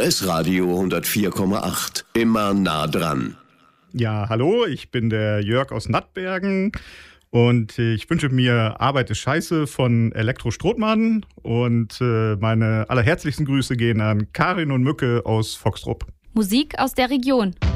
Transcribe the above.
SOS Radio 104,8. Immer nah dran. Ja, hallo, ich bin der Jörg aus Nattbergen und ich wünsche mir Arbeit ist scheiße von Elektro Strothmann und meine allerherzlichsten Grüße gehen an Karin und Mücke aus Foxtrupp. Musik aus der Region.